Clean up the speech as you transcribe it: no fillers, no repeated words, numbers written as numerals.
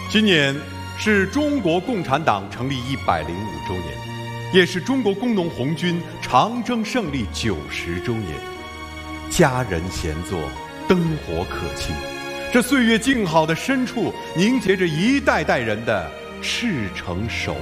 今年是中国共产党成立105周年，也是中国工农红军长征胜利90周年。家人闲坐，灯火可亲，这岁月静好的深处，凝结着一代代人的赤诚守